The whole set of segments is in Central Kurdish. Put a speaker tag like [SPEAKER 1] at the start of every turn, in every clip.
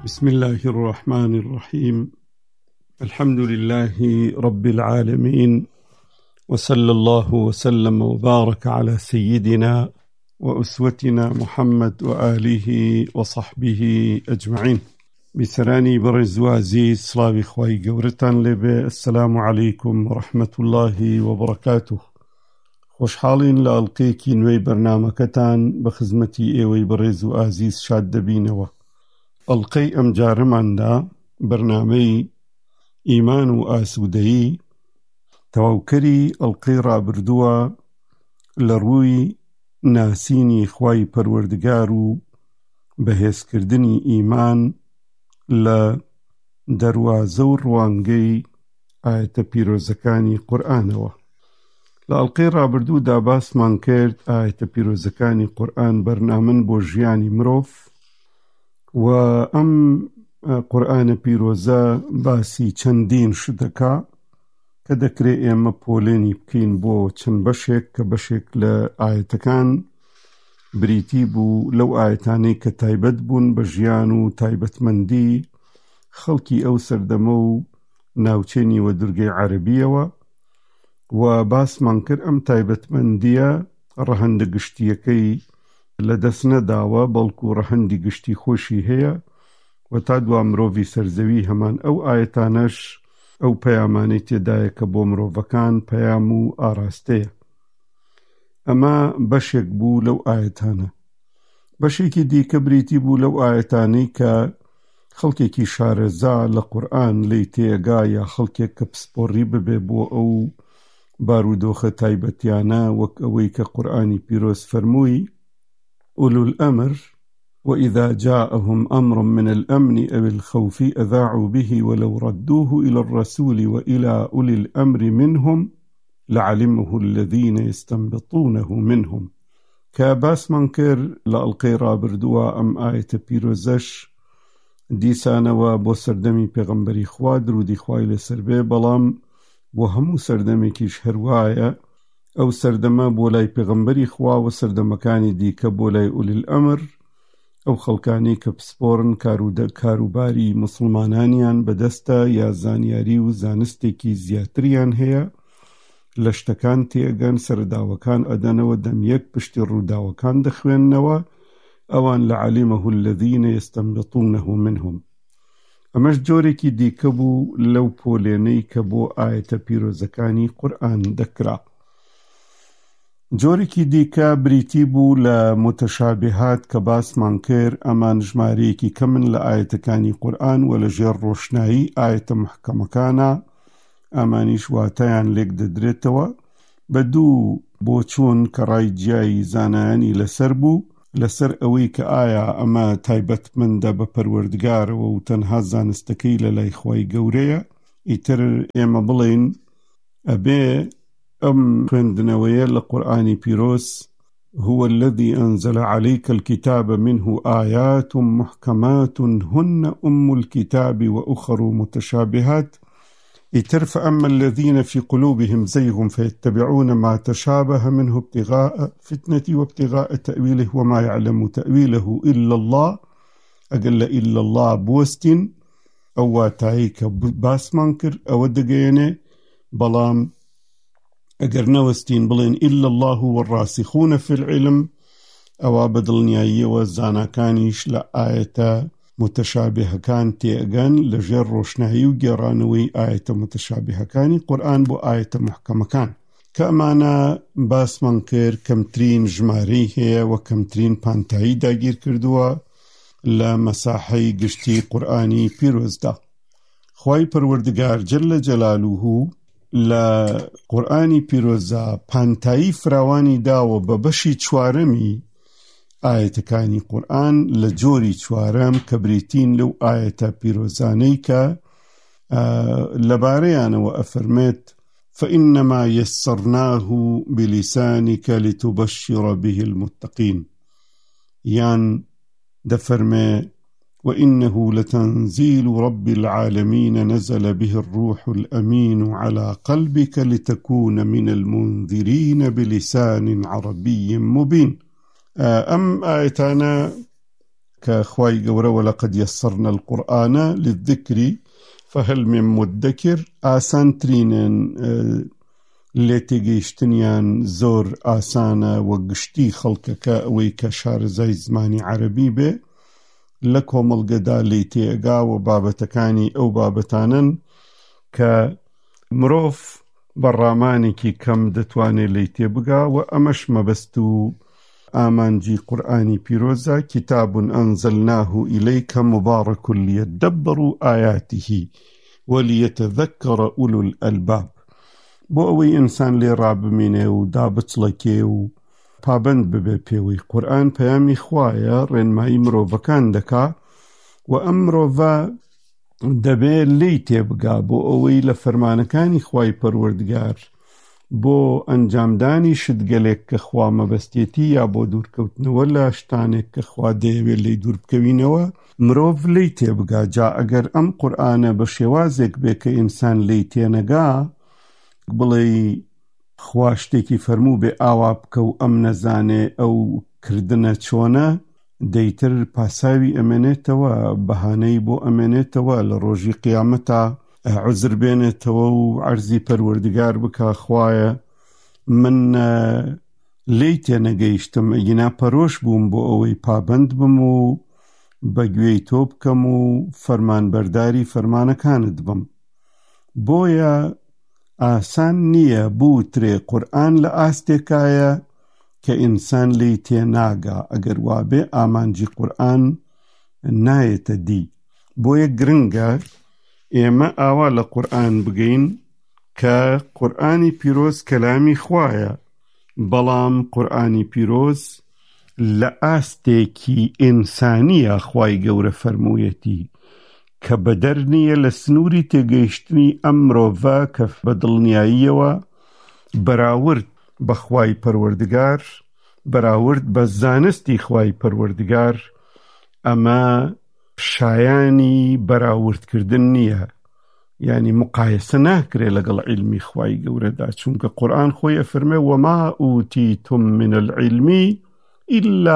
[SPEAKER 1] بسم الله الرحمن الرحيم. الحمد لله رب العالمين، وصلى الله وسلم وبارك على سيدنا وأسوتنا محمد وآله وصحبه أجمعين. بسراني برزوازي صلابي خواي قورتان لبي. السلام عليكم ورحمة الله وبركاته. خوش حالين لألقيكي نوي برنامجتان بخزمتي ايوي برزو عزيز شاد بينوا. ألقي أم جارمان دا برنامي إيمان وآسودي توكري ألقي رابردوا لروي ناسيني خواي پروردگارو بهس كردني إيمان لدروازو روانگي آية بيروزكاني قرآنوا. لألقي رابردو دا باس من كرد آية بيروزكاني قرآن برنامن بوجياني مروف، و ام قرآن پیروزه باسی چندین شدکا که دکری اما پولینی بکین بو چند بشک که بشک لآیتکان بریتی بو لو آیتانی که تایبت بون بجیانو تایبت مندی خلکی او سردمو ناوچینی و درگی عربیه و باس منکر ام تایبت مندیه رهند گشتیکی لدەست نەداوە بەڵکو ڕەهەندی گشتی خۆشی هەیە و تا دوا مرۆڤی سەرزەوی هەمان ئەو ئاەتانەش ئەو پەیامانەی تێدایە کە بۆ مرۆڤەکان پەیام و ئاراستەیە. ئەمە بەشێک بوو لەو ئاەتانە. بەشێکی دیکە بریتی بوو لەو ئاەتانەی کە خەڵکێکی شارەزا لە قورئان لێی تێگا یا خەڵکێک کە پسپۆڕی ببێ بۆ ئەو بارودۆخە تایبەتیانە وەک ئەوەی کە قورئانی پیرۆز فەرمووی أولو الأمر وإذا جاءهم أمر من الأمن أو الخوف أذاعوا به ولو ردوه إلى الرسول وإلى أولي الأمر منهم لعلمه الذين يستنبطونه منهم. كاباس منكر لألقي رابردوا أم آية بيروزش دیسانەوە بۆ سەردەمی پێغەمبەری خوا درودی خوای لەسەر بێ، بەڵام بۆ هەموو سەردەمێکیش هەروایە ئەو سەردەمە بۆ لای پێغەمبەری خوا و سەردەمەکانی دیکە بۆ لای ئولی الئەمر، ئەو خەڵکانی کە پسپۆڕن کاروباری موسڵمانانیان بەدەستە یا زانیاری و زانستێکی زیاتریان هەیە لە شتەکان تێگەن، سەرداوەکان ئەدەنەوە دەمیەک پشتی ڕووداوەکان دەخوێننەوە، ئەوان لعلمه الذين يستنبطونه منهم. ئەمەش جۆرێکی دیکە بوو لەو پۆلێنەی کە بۆ ئاەتە پیرۆزەکانی قورئان دەکرا. جۆرێکی دیکە بریتی بوو لە متەشابهات کە باسمان کرد، ئەمان ژمارەیەکی کەمن لە ئاەتەکانی قورئان و لە ژێر ڕۆشنایی ئاەتە محکەمەکانە، ئەمانیش واتەیان لێک دەدرێتەوە بە دوو بۆچوون کە ڕای جیایی زانایانی لەسەر بوو، لەسەر ئەوەی کە ئایا ئەمە تایبەتمەندە بە پەروەردگارەوە و تەنها زانستەکەی لە لای خوای گەورەیە، ئیتر ئێمە بڵێن ئەبێ أم خوێندنەوەیە لە قورئانی پیرۆز هو الذي أنزل عليك الكتاب منه آيات محكمات هن أم الكتاب وأخر متشابهات إتر فأما الذين في قلوبهم زيغ فيتبعون ما تشابه منه ابتغاء فتنة وابتغاء تأويله وما يعلم تأويله إلا الله. أقل إلا الله بوستين أو تايك باس منكر أو دقيني بلام اگر نوستين بلين إلا الله والراسخون في العلم أو بدل نيايي وزانا كانيش لآية متشابه كان تيغان لجر روشناهي وقرانوي آية متشابه كاني قرآن بو آية محكمة كان كأمانا باس منكر كمترين جماري هي وكمترين بانتاي داگير كردوا لمساحي قشتي قرآني بيروز دا. خواي پروردگار جل جلاله لقرآنی پیرۆزە پانتایی فراوانی داوە بە بەشی چوارەمی ئاەتەکانی قورئان لە جۆری چوارەم کە بریتین لەو ئاەتە پیرۆزانەی کە لەبارەیانەوە ئەفەرمێت فإنما يسرناه بلسانك لتبشر به المتقين، یان دەفەرمێ وإنه لتنزيل رب العالمين نزل به الروح الأمين على قلبك لتكون من المنذرين بلسان عربي مبين. أم آيتانا كخواي قورة ولقد يسرنا القرآن للذكر فهل من مدكر آسان ترينن اللي تيجيشتنيان زور آسانة وقشتي خلقك أويك شارزي زماني عربي به لكم القدا اللي تيقا وبابتكاني أو بابتانن كمروف برامانكي كم دتواني اللي تيبقى وأمش مبستو آمانجي قرآني بيروزا كتاب أنزلناه إليك مبارك ليدبروا آياته وليتذكر أولو الألباب بۆ إنسان لێ ڕابمێنێ و دابچڵەکێ و پابند ببێ پێوەی قورئان پەیامی خوایە ڕێنمایی مرۆڤەکان دەکا و ئەم مرۆڤە دەبێ لێی تێبگا بۆ ئەوەی لە فەرمانەکانی خوای پەروەردگار بۆ ئەنجامدانی شتگەلێک کە خوا مەبەستێتی یا بۆ دوورکەوتنەوە لە شتانێک کە خوا دەیەوێت لێی دوور بکەوینەوە مرۆڤ لێی تێبگا جا ئەگەر ئەم قورئانە بە شێوازێک بێ کە ئینسان لێی تێنەگا بڵێ خوا شتێکی فەرموو بێ ئاوا بکە و ئەم نەزانێ ئەو کردنە چۆنە دەیتر پاساوی ئەمێنێتەوە بەهانەی بۆ ئەمێنێتەوە لە ڕۆژی قیامەتە عوزر بێنێتەوە و عەرزی پەروەردگار بکە خوایە من لێی تێنەگەیشتم ئەگینا پەرۆش بووم بۆ ئەوەی پابند بم و بەگوێی تۆ بکەم و فەرمانبەرداری فەرمانەکانت بم بۆیە ئاسان نییە بوترێ قورئان لە ئاستێکایە کە ئینسان لێی تێناگا ئەگەر وابێ ئامانجی قورئان نایەتە دی بۆیە گرنگە ئێمە ئاوا لە قورئان بگەین کە قورئانی پیرۆز کەلامی خوایە بەڵام قورئانی پیرۆز لە ئاستێکی ئینسانیە خوای گەورە فەرموویەتی کە بەدەر نییە لە سنووری تێگەیشتنی ئەم مرۆڤە کە بە دڵنیاییەوە بەراورد بە خوای پەروەردگار بەراورد بە زانستی خوای پەروەردگار ئەمە شایانی بەراوردکردن نییە یعنی مقایسە ناکرێ لەگەڵ علمی خوای گەورەدا چونکە قورئان خۆی ئەفەرمێ وما ئوتیتم من العلم إلا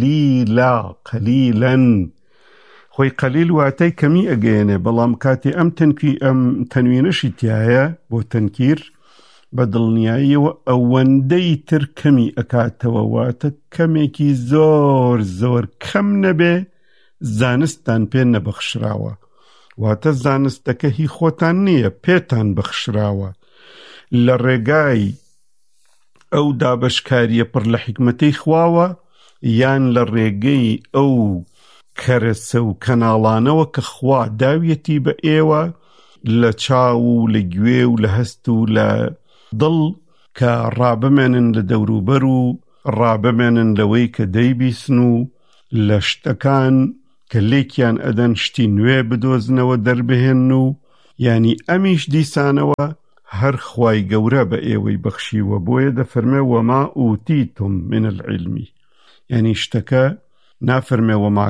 [SPEAKER 1] قليلا خۆی قەلیل واتای کەمی ئەگەیەنێ بەڵام کاتێ ئەم تەنوینەشی تایە بۆ تەنکیر بە دڵنیاییەوە ئەوەندەی تر کەمی ئەکاتەوە واتە کەمێکی زۆر زۆر کەم نەبێ زانستان پێ نەبەخشراوە واتە زانستەکە هی خۆتان نییە پێتان بەخشراوە لە ڕێگای ئەو دابەشکاریە پڕ لە حیکمەتەی خواوە یان لە ڕێگەی ئەو کەرەسە و کەناڵانەوە کە خوا داویەتی بە ئێوە لە چاو و لە گوێ و لە هەست و لە دڵ کە ڕابمێنن لە دەوروبەر و ڕابمێنن لەوەی کە دەیبیسن و لە شتەکان کە لێکیان ئەدەن شتی نوێ بدۆزنەوە دەربهێن و ینی ئەمیش دیسانەوە هەر خوای گەورە بە ئێوەی بەخشیوە بۆیە دەفەرمێ وما ئوتیتم من العلم ینی شتەکە نافرمێ وما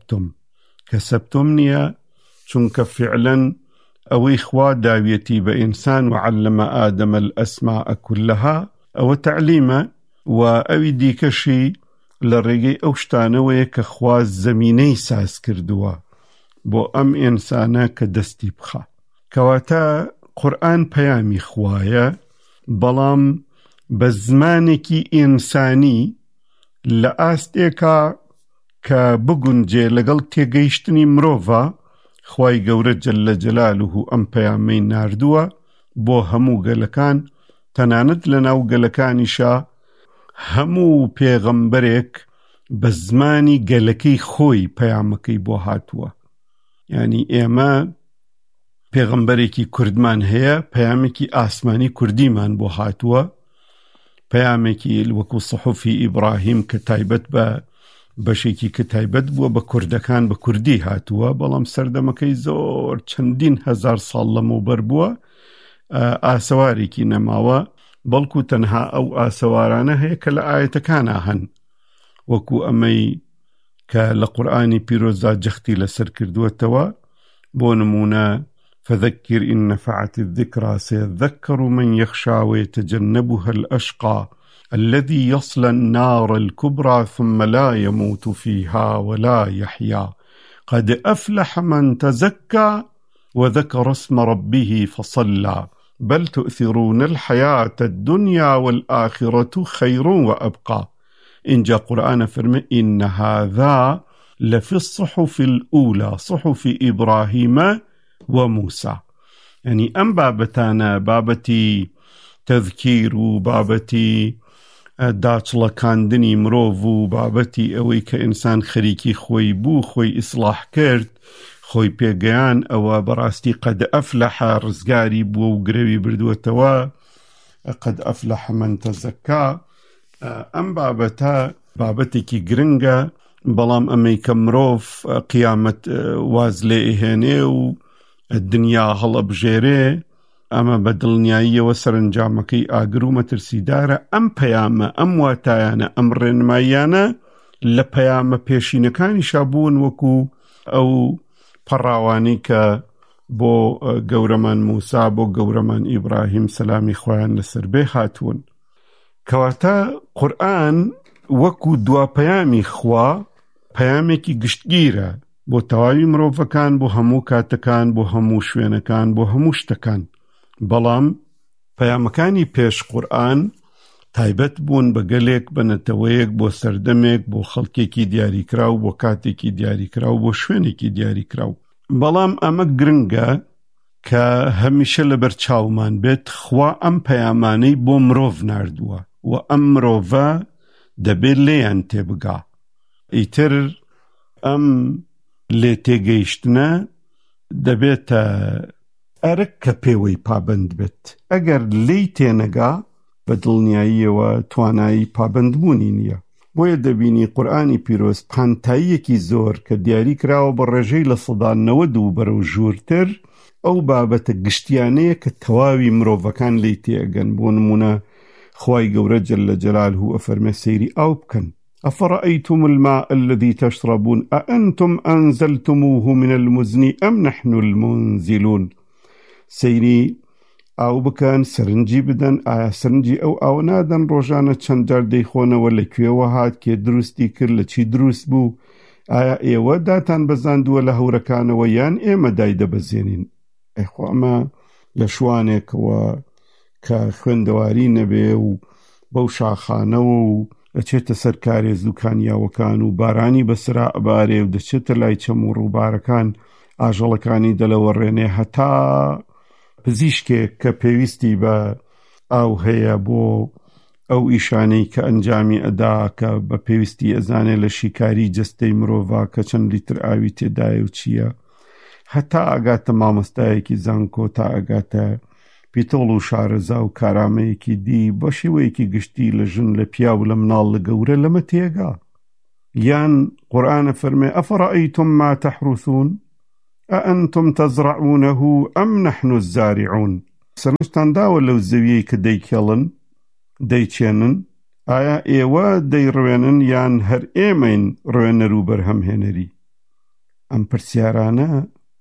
[SPEAKER 1] کەسەبتم نییە چونکە فعلەن ئەوەی خوا داویەتی بە ئینسان وعلم ئادەم الأسماء كلها ئەوە تعلیمە و ئەوی دیکەشی لە ڕێگەی ئەو شتانەوەیە کە خوا زەمینەی ساز کردووە بۆ ئەم ئینسانە کە دەستی بخە کەواتە قورئان پەیامی خوایە بەڵام بە زمانێکی ئینسانی لە ئاستێکە کە بگونجێ لەگەڵ تێگەیشتنی مرۆڤە خوای گەورە جەلە جەلالوه ئەم پەیامەی ناردووە بۆ هەموو گەلەکان تەنانەت لە ناو گەلەکانیشا هەموو پێغەمبەرێک بە زمانی گەلەکەی خۆی پەیامەکەی بۆ هاتووە یعنی ئێمە پێغەمبەرێکی کوردمان هەیە پەیامێکی ئاسمانی کوردیمان بۆ هاتووە پەیامێکی وەکو سەحوفی ئیبراهیم کە تایبەت بە بەشێکی کە تایبەت بووە بە کوردەکان بە کوردی هاتووە بەڵام سەردەمەکەی زۆر چەندین هەزار ساڵ لەمەوبەر بووە ئاسەوارێکی نەماوە بەڵکو تەنها ئەو ئاسەوارانە هەیە کە لە ئایەتەکانە هەن وەکو ئەمەی کە لە قورئانی پیرۆزدا جەختی لەسەر کردووەتەوە بۆ نمونە فذكر إن نفعت الذكرى سيذكر من يخشى ويتجنبها الأشقى الذي يصلى النار الكبرى ثم لا يموت فيها ولا يحيا قد أفلح من تزكى وذكر اسم ربه فصلى بل تؤثرون الحياة الدنيا والآخرة خير وأبقى. إن جاء قرآن فرمي إن هذا لفي الصحف الأولى صحف إبراهيم وموسى. يعني أم بابتانا بابتي تذكير وبابتي داچڵە کاندنی مرۆڤ و بابەتی ئەوەی کە ئینسان خەریکی خۆی بوو خۆی ئیسلاح کرد خۆی پێگەیان ئەوە بەڕاستی قەد ئەفلەحە ڕزگاری بووە و گرەوی بردووەتەوە قەد ئەفلەح من تەزەکا. ئەم بابەتە بابەتێکی گرنگە بەڵام ئەمەی کە مرۆڤ قیامەت واز لێ ئێهێنێ و دنیا هەڵەبژێرێ ئەمە بە دڵنیاییەوە سەرنجامەکەی ئاگر و مەترسیدارە. ئەم پەیامە ئەم واتایانە ئەم ڕێنماییانە لە پەیامە پێشینەکانیشا بوون وەکو ئەو پەڕاوانی کە بۆ گەورەمان موسا بۆ گەورەمان ئیبراهیم سەلامی خۆیان لەسەر بێ هاتوون. کەواتە قورئان وەکو دوا پەیامی خوا پەیامێکی گشتگیرە بۆ تەواوی مرۆڤەکان بۆ هەموو کاتەکان بۆ هەموو شوێنەکان بۆ هەموو شتەکان. بەڵام پەیامەکانی پێش قورئان تایبەت بوون بە گەلێک بە نەتەوەیەک بۆ سەردەمێک بۆ خەڵکێکی دیاریکراو بۆ کاتێکی دیاریکراو بۆ شوێنێکی دیاریکراو. بەڵام ئەمە گرنگە کە هەمیشە لەبەر چاومان بێت خوا ئەم پەیامانەی بۆ مرۆڤ ناردووە و ئەم مرۆڤە دەبێت لێیان تێبگا. ئیتر ئەم لێ تێگەیشتنە دەبێتە ئەرک کە پێوەی پابند بێت. ئەگەر لێی تێنەگا بە دڵنیاییەوە توانایی پابندبوونی نییە. بۆیە دەبینی قورئانی پیرۆز پانتاییەکی زۆر کە دیاری کراوە بە ڕێژەی لە سەدا 90 بەرەو ژوورتر ئەو بابەتە گشتیانەیە کە تەواوی مرۆڤەکان لێی تێگەن. بۆ نمونە خوای گەورە جەلە جەلالهو ئەفەرمێ سەیری ئاو بکەن. أفرأيتم الماء الذي تشربون أأنتم أنزلتموه من المزن أم نحن المنزلون. سەیری ئاو بکەن سەرنجی بدەن ئایا سەرنجی ئەو ئاو نادەن ڕۆژانە چەند جار دەیخۆنەوە لەکوێوە هات کێ دروستی کرد لە چی دروست بوو ئایا ئێوە داتان بەزاندووە لە هەورەکانەوە یان ئێمە دای دەبەزێنین. ئەیخوا ئەمە لە شوانێکەوە کە خوێندەواری نەبێ و بەو شاخانەوە و ئەچێتە سەر کارێز و کانیاوەکان و بارانی بەسرا ئەبارێ و دەچێتە لای چەم و ڕووبارەکان ئاژەڵەکانی دەلەوەڕێنێ هەتا پزیشکێک کە پێویستی بە ئاو هەیە بۆ ئەو ئیشانەی کە ئەنجامی ئەدا کە بە پێویستی ئەزانێ لە شیکاری جەستەی مرۆڤ کە چەند لیتر ئاوی تێدایە و چییە هەتا ئەگاتە مامۆستایەکی زانکۆ تا ئەگاتە پیتۆڵ و شارەزا و کارامەیەکی دی بە شێوەیەکی گشتی لە ژن لە پیا و لە مناڵ لە گەورە لەمە تێگا. یان قورئانە فەرمێ ئەفەڕەئەیتم ما تەحروثون ئەئەنتم تەزرعونەه ئەم نەحن الزارعون. سەرنجتان داوە لەو زەویەی کە دەیکێڵن دەیچێنن ئایا ئێوە دەیڕوێنن یان هەر ئێمەین ڕوێنەر و بەرهەمهێنەری. ئەم پرسیارانە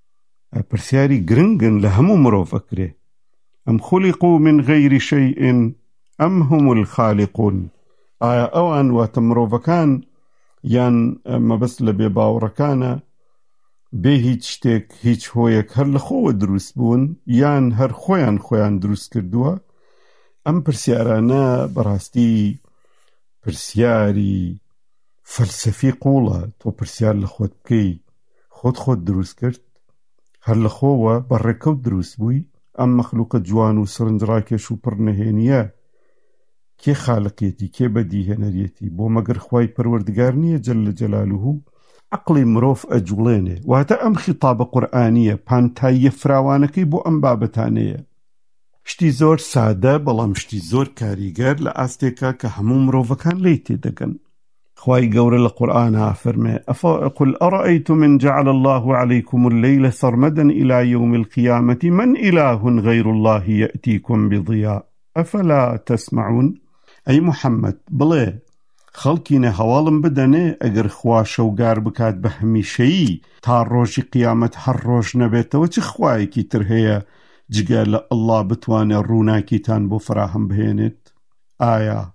[SPEAKER 1] پرسیاری گرنگن لە هەموو مرۆڤ ئەکرێ. ئەم خولقوا من غەیری شەیئین ئەم هم الخالقون. ئایا ئەوان واتە مرۆڤەکان یان مەبەست لە بێ باوەڕەکانە بێ هیچ شتێک هیچ هۆیەک هەر لە خۆوە دروست بوون یان هەر خۆیان دروست کردووە. ئەم پرسیارانە بەڕاستی پرسیاری فەلسەفی قوڵە. تۆ پرسیار لە خۆت بکەی خۆت دروست کرد هەر لە خۆوە بەڕێکەوت دروست بووی. ئەم مەخلوقە جوان و سرنج ڕاکێش و پڕنەهێنیە کێ خالقێتی کێ بەدیهێنەریەتی بۆ مەگەر خوای پەروەردگار نییە جەلە جەلالوهو. عەقڵی مرۆڤ ئەجوڵێنێ. واتە ئەم خیتابە قورئانیە پانتاییە فراوانەکەی بۆ ئەم بابەتانەیە. شتی زۆر سادە بەڵام شتی زۆر کاریگەر لە ئاستێکە کە هەموو مرۆڤەکان لێی تێدەگەن. خوای گەورە لە قورئانە فەرمێ قل أرأيتم إن جعل الله عليكم الليل سرمدا إلى يوم القيامة من إله غير الله يأتيكم بضياء أفلا تسمعون. ئەی محەممەد بڵێ خەڵکینە هەواڵم بدەنێ ئەگەر خوا شەوگار بکات بە هەمیشەیی تا ڕۆژی قیامەت هەر ڕۆژ نەبێتەوە چ خوایەکی تر هەیە جگە لە ئەڵڵا بتوانێت ڕووناکیتان بۆ فراهەم بهێنێت؟ ئایا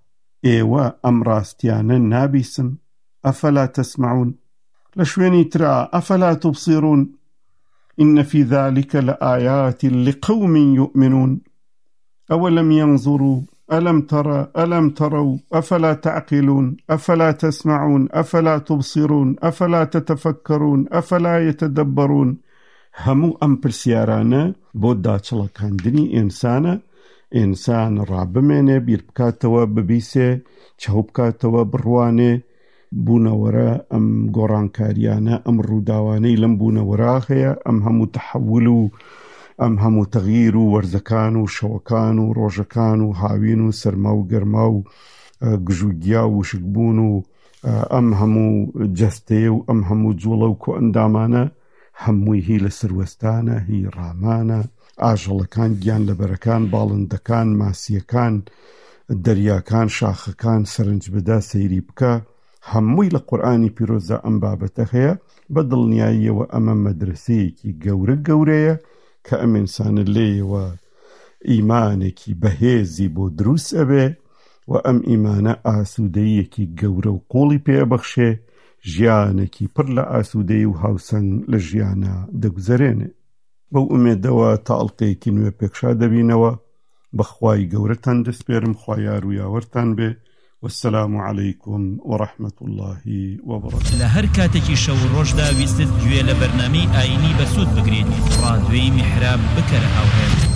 [SPEAKER 1] ئێوە ئەم ڕاستیانە نابیسن ئەفەلا تەسمعون لە شوێنی ترا ئەفەلا تبصرون إن في ذلك لآيات لقوم يؤمنون أولم ينظروا ألم تروا أفلا تعقلون أفلا تسمعون أفلا تبصرون أفلا تتفكرون أفلا يتدبرون همو أم پرسیارانە بۆ داچڵەکاندنی ئینسان ڕابمێنێ بیر بکاتەوە ببیسێ چاو بکاتەوە بڕوانێ بوونەوەرە ئەم گۆڕانکاریانە ئەم ڕووداوانەی لەم بوونەوەرا هەیە ئەم هەموو تەحەول و ئەم هەموو تەغییر و وەرزەکان و شەوەکان و ڕۆژەکان و هاوین و سەرما و گەرما و گژوگیا و وشکبوون و ئەم هەموو جەستەیە و ئەم هەموو جوڵە و کۆئەندامانە هەمووی هی لە سروەستانە هی ڕامانە ئاژەڵەکان گیان لەبەرەکان باڵندەکان ماسیەکان دەریاکان شاخەکان سەرنج بدا سەیری بکە هەمووی لە قورئانی پیرۆزە ئەم بابەتە هەیە بە دڵنیاییەوە ئەمە مەدرسەیەکی گەورەیە کە ئەم ئینسانە لێیەوە ئیمانێکی بەهێزی بۆ دروست ئەبێ و ئەم ئیمانە ئاسوودەیەکی گەورە و قوڵی پێبەخشێ ژیانێکی پڕ لە ئاسوودەی و هاوسەنگ لە ژیانە دەگوزەرێنێ بەو ئومێدەوە تا ئەڵقەیەکی نوێ پێکشا دەبینەوە بەخوای گەورەتان دەسپێرم خوا یار و یاوەرتان بێ والسلام عليكم ورحمة الله وبركاته.
[SPEAKER 2] لهر كاتكي شو روجدا ويستد گوێ لە بەرنامەی ئاینی بەسوود بگرێت ڕادیۆی میحراب بکەرە هاوهێن